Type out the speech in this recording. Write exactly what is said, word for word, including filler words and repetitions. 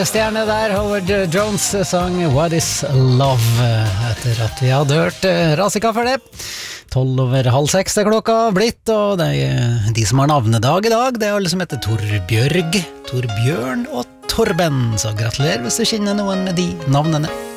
Stjerne der, Howard Jones sang What is Love, etter at vi hadde hørt Razika for det. Tolv over halv seks er klokka blitt, og det er de som har navnedag i dag, det er alle som heter Torbjørg, Torbjørn og Torben, så gratulerer hvis du kjenner noen med de navnene.